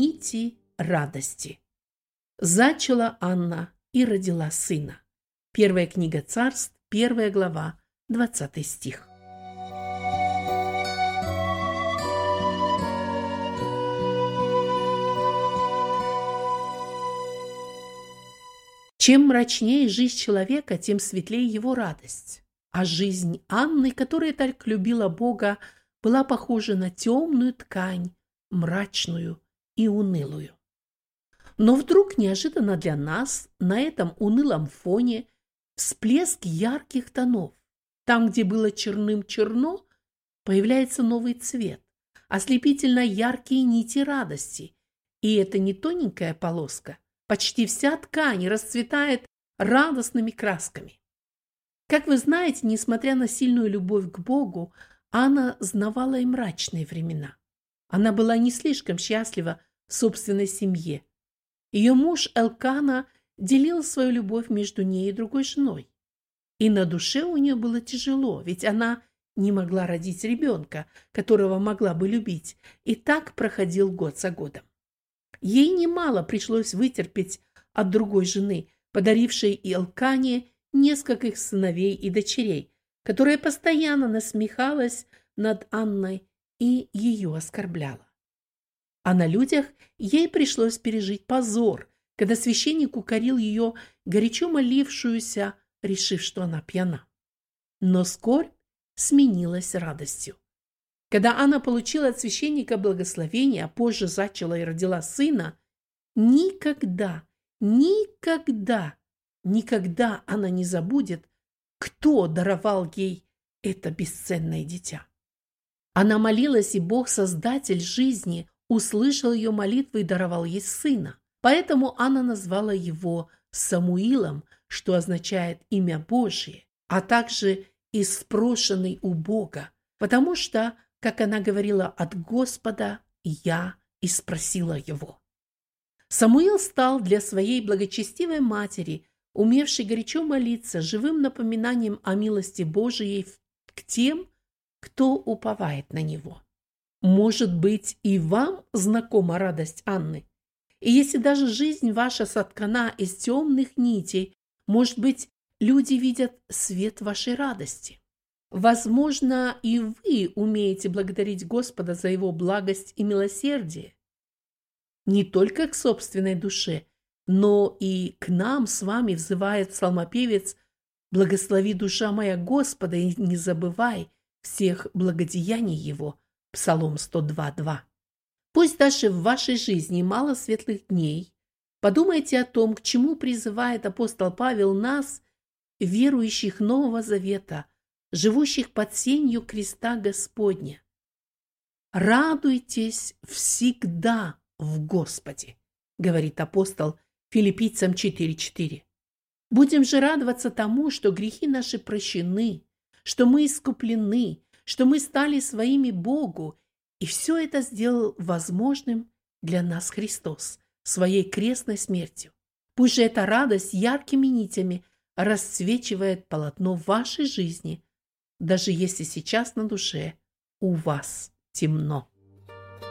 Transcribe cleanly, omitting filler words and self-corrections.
нити радости. Зачала Анна и родила сына. Первая книга Царств, 1 глава, 20 стих. Чем мрачнее жизнь человека, тем светлее его радость. А жизнь Анны, которая так любила Бога, была похожа на темную ткань, мрачную и унылую. Но вдруг неожиданно для нас на этом унылом фоне всплеск ярких тонов. Там, где было черным черно, появляется новый цвет, ослепительно яркие нити радости. И это не тоненькая полоска. Почти вся ткань расцветает радостными красками. Как вы знаете, несмотря на сильную любовь к Богу, Анна знавала и мрачные времена. Она была не слишком счастлива в собственной семье. Ее муж Элкана делил свою любовь между ней и другой женой. И на душе у нее было тяжело, ведь она не могла родить ребенка, которого могла бы любить, и так проходил год за годом. Ей немало пришлось вытерпеть от другой жены, подарившей Элкане нескольких сыновей и дочерей, которая постоянно насмехалась над Анной и ее оскорбляла. А на людях ей пришлось пережить позор, когда священник укорил ее, горячо молившуюся, решив, что она пьяна. Но скорбь сменилась радостью. Когда Анна получила от священника благословение, а позже зачала и родила сына, никогда она не забудет, кто даровал ей это бесценное дитя. Она молилась, и Бог, Создатель жизни, услышал ее молитвы и даровал ей сына. Поэтому Анна назвала его Самуилом, что означает «имя Божие», а также «испрошенный у Бога», потому что, как она говорила, от Господа я и спросила его. Самуил стал для своей благочестивой матери, умевшей горячо молиться, живым напоминанием о милости Божией к тем, кто уповает на него. Может быть, и вам знакома радость Анны? И если даже жизнь ваша соткана из темных нитей, может быть, люди видят свет вашей радости. Возможно, и вы умеете благодарить Господа за Его благость и милосердие. Не только к собственной душе, но и к нам с вами взывает псалмопевец: «Благослови, душа моя, Господа, и не забывай всех благодеяний Его». Псалом 102:2. Пусть даже в вашей жизни мало светлых дней, подумайте о том, к чему призывает апостол Павел нас, верующих Нового Завета, живущих под сенью креста Господня. «Радуйтесь всегда в Господе», говорит апостол Филиппийцам 4:4. Будем же радоваться тому, что грехи наши прощены, что мы искуплены, что мы стали своими Богу, и все это сделал возможным для нас Христос своей крестной смертью. Пусть же эта радость яркими нитями расцвечивает полотно вашей жизни, даже если сейчас на душе у вас темно.